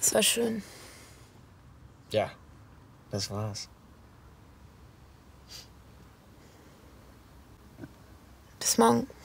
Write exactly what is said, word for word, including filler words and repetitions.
Es war schön. Ja, das war's. Bis morgen.